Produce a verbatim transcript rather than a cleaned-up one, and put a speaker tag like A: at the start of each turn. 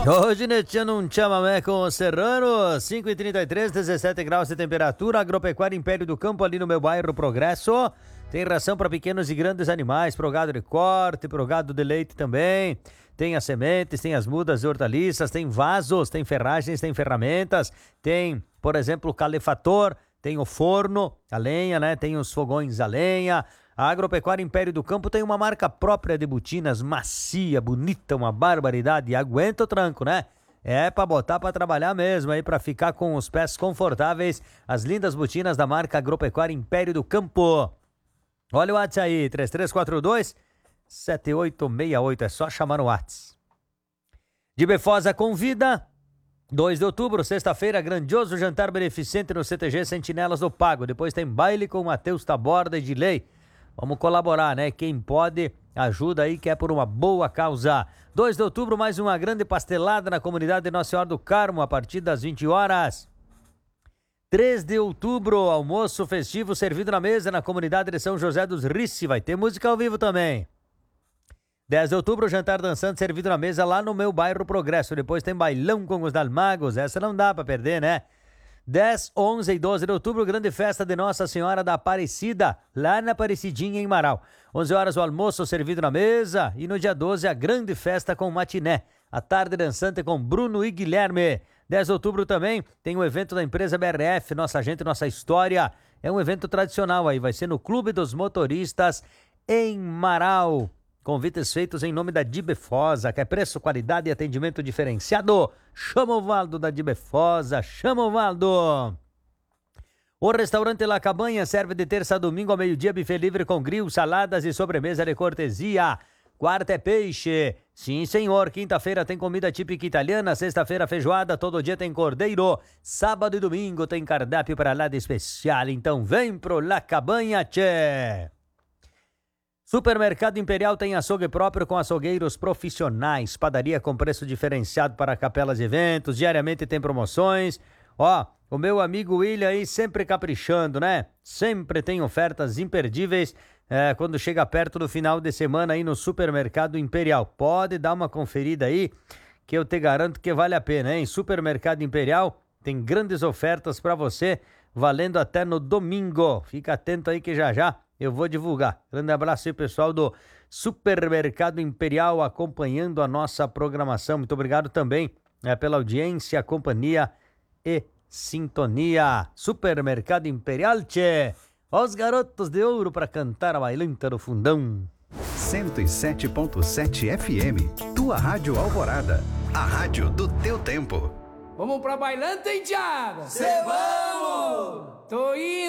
A: Hoje netiando um chamamé com o Serrano, cinco e trinta e três, dezessete graus de temperatura, Agropecuária Império do Campo ali no meu bairro Progresso. Tem ração para pequenos e grandes animais, pro gado de corte, pro gado de leite também. Tem as sementes, tem as mudas e hortaliças, tem vasos, tem ferragens, tem ferramentas, tem, por exemplo, o calefator, tem o forno, a lenha, né? Tem os fogões a lenha. A Agropecuária Império do Campo tem uma marca própria de botinas, macia, bonita, uma barbaridade, e aguenta o tranco, né? É pra botar pra trabalhar mesmo, aí pra ficar com os pés confortáveis, as lindas botinas da marca Agropecuária Império do Campo. Olha o WhatsApp aí, três três quatro dois, sete oito seis oito, é só chamar no WhatsApp. De Befosa convida, dois de outubro, sexta-feira, grandioso jantar beneficente no C T G Sentinelas do Pago. Depois tem baile com Matheus Taborda e Dilei. Vamos colaborar, né? Quem pode, ajuda aí, que é por uma boa causa. dois de outubro, mais uma grande pastelada na comunidade de Nossa Senhora do Carmo, a partir das vinte horas. três de outubro, almoço festivo servido na mesa na comunidade de São José dos Rice. Vai ter música ao vivo também. dez de outubro, jantar dançante servido na mesa lá no meu bairro Progresso. Depois tem bailão com os Dalmagos. Essa não dá pra perder, né? dez, onze e doze de outubro, grande festa de Nossa Senhora da Aparecida, lá na Aparecidinha, em Marau. onze horas, o almoço servido na mesa. E no dia doze, a grande festa com matiné. A tarde dançante com Bruno e Guilherme. dez de outubro também tem o evento da empresa B R F, Nossa Gente, Nossa História. É um evento tradicional aí, vai ser no Clube dos Motoristas, em Marau. Convites feitos em nome da Dibefosa, que é preço, qualidade e atendimento diferenciado. Chama o Valdo da Dibefosa, chama o Valdo. O restaurante La Cabanha serve de terça a domingo ao meio-dia, buffet livre com grill, saladas e sobremesa de cortesia. Quarta é peixe. Sim, senhor. Quinta-feira tem comida típica italiana. Sexta-feira feijoada. Todo dia tem cordeiro. Sábado e domingo tem cardápio para lá de especial. Então vem pro La Cabanha, tchê. Supermercado Imperial tem açougue próprio com açougueiros profissionais. Padaria com preço diferenciado para capelas e eventos. Diariamente tem promoções. Ó, o meu amigo William aí sempre caprichando, né? Sempre tem ofertas imperdíveis é, quando chega perto do final de semana aí no Supermercado Imperial. Pode dar uma conferida aí que eu te garanto que vale a pena, hein? Supermercado Imperial tem grandes ofertas para você, valendo até no domingo. Fica atento aí que já já eu vou divulgar. Grande abraço aí, pessoal do Supermercado Imperial, acompanhando a nossa programação. Muito obrigado também é, pela audiência, companhia e sintonia. Supermercado Imperial, tchê. Os garotos de ouro para cantar a bailanta no fundão.
B: cento e sete ponto sete F M, tua rádio Alvorada, a rádio do teu tempo.
C: Vamos pra bailanta, indiada?
D: Cê vamos!
C: Tô indo!